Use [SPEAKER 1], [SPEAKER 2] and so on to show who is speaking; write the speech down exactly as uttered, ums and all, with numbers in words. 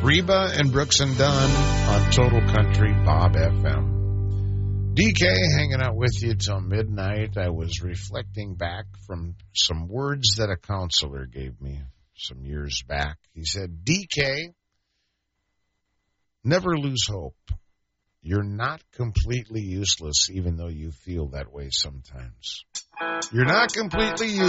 [SPEAKER 1] Reba and Brooks and Dunn on Total Country Bob F M. D K hanging out with you till midnight. I was reflecting back from some words that a counselor gave me some years back. He said, D K, never lose hope. You're not completely useless, even though you feel that way sometimes. You're not completely useless.